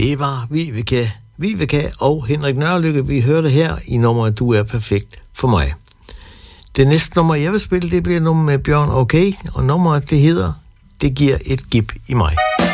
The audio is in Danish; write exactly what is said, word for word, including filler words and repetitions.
Det var Viveka, Viveka og Henrik Nørrelykke, vi hørte her i nummeret Du er perfekt for mig. Det næste nummer, jeg vil spille, det bliver nummer med Bjørn Okay, og nummeret, det hedder Det giver et gip i mig.